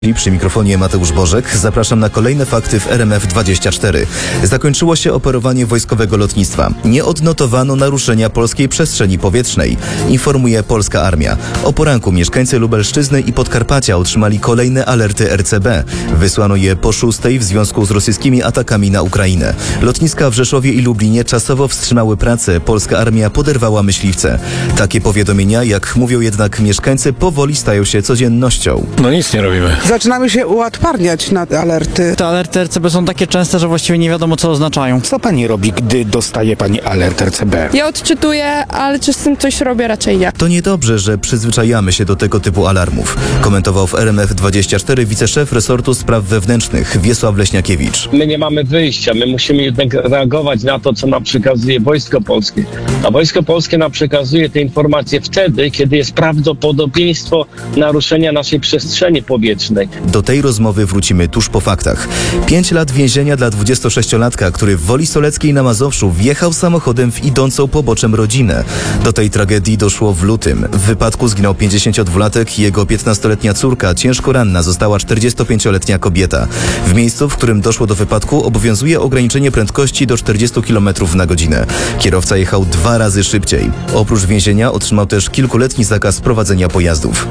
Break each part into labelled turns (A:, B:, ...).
A: Przy mikrofonie Mateusz Bożek. Zapraszam na kolejne fakty w RMF24. Zakończyło się operowanie wojskowego lotnictwa. Nie odnotowano naruszenia polskiej przestrzeni powietrznej, informuje polska armia. O poranku mieszkańcy Lubelszczyzny i Podkarpacia otrzymali kolejne alerty RCB. Wysłano je po 6:00 w związku z rosyjskimi atakami na Ukrainę. Lotniska w Rzeszowie i Lublinie czasowo wstrzymały pracę. Polska armia poderwała myśliwce. Takie powiadomienia, jak mówią jednak mieszkańcy, powoli stają się codziennością.
B: No nic nie robimy.
C: Zaczynamy się uodparniać na alerty.
D: Te alerty RCB są takie częste, że właściwie nie wiadomo, co oznaczają.
E: Co pani robi, gdy dostaje pani alert RCB?
F: Ja odczytuję, ale czy z tym coś robię? Raczej nie.
A: To niedobrze, że przyzwyczajamy się do tego typu alarmów, komentował w RMF24 wiceszef resortu spraw wewnętrznych Wiesław Leśniakiewicz.
G: My nie mamy wyjścia, my musimy jednak reagować na to, co nam przekazuje Wojsko Polskie. A Wojsko Polskie nam przekazuje te informacje wtedy, kiedy jest prawdopodobieństwo naruszenia naszej przestrzeni powietrznej.
A: Do tej rozmowy wrócimy tuż po faktach. 5 lat więzienia dla 26-latka, który w Woli Soleckiej na Mazowszu wjechał samochodem w idącą poboczem rodzinę. Do tej tragedii doszło w lutym. W wypadku zginął 52-latek i jego 15-letnia córka. Ciężko ranna została 45-letnia kobieta. W miejscu, w którym doszło do wypadku, obowiązuje ograniczenie prędkości do 40 km na godzinę. Kierowca jechał 2 razy szybciej. Oprócz więzienia otrzymał też kilkuletni zakaz prowadzenia pojazdów.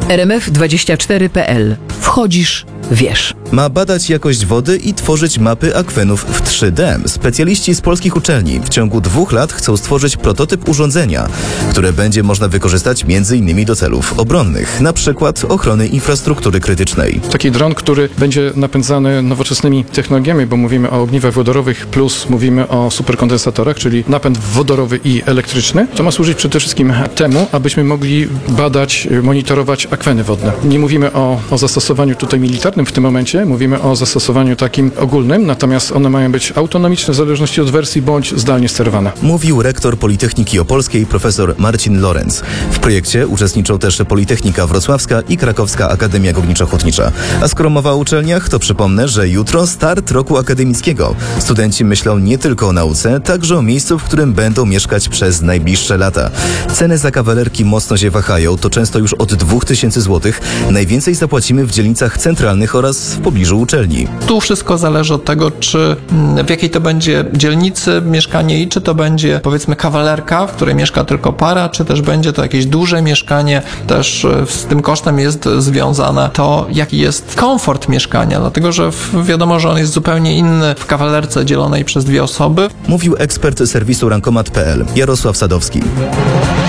H: RMF24.pl. Wchodzisz, wiesz.
A: Ma badać jakość wody i tworzyć mapy akwenów w 3D. Specjaliści z polskich uczelni w ciągu 2 lat chcą stworzyć prototyp urządzenia, które będzie można wykorzystać m.in. do celów obronnych, na przykład ochrony infrastruktury krytycznej.
B: Taki dron, który będzie napędzany nowoczesnymi technologiami, bo mówimy o ogniwach wodorowych plus mówimy o superkondensatorach, czyli napęd wodorowy i elektryczny. To ma służyć przede wszystkim temu, abyśmy mogli badać, monitorować akweny wodne. Nie mówimy o zastosowaniu tutaj militarnym w tym momencie, mówimy o zastosowaniu takim ogólnym, natomiast one mają być autonomiczne w zależności od wersji bądź zdalnie sterowane.
A: Mówił rektor Politechniki Opolskiej profesor Marcin Lorenz. W projekcie uczestniczą też Politechnika Wrocławska i Krakowska Akademia Górniczo-Hutnicza. A skoro mowa o uczelniach, to przypomnę, że jutro start roku akademickiego. Studenci myślą nie tylko o nauce, także o miejscu, w którym będą mieszkać przez najbliższe lata. Ceny za kawalerki mocno się wahają, to często już od 2000 zł. Najwięcej zapłacimy w dzielnicach centralnych oraz w pobliżu uczelni.
I: Tu wszystko zależy od tego, w jakiej to będzie dzielnicy mieszkanie i czy to będzie, powiedzmy, kawalerka, w której mieszka tylko para, czy też będzie to jakieś duże mieszkanie. Też z tym kosztem jest związane to, jaki jest komfort mieszkania, dlatego że wiadomo, że on jest zupełnie inny w kawalerce dzielonej przez 2 osoby.
A: Mówił ekspert serwisu rankomat.pl Jarosław Sadowski.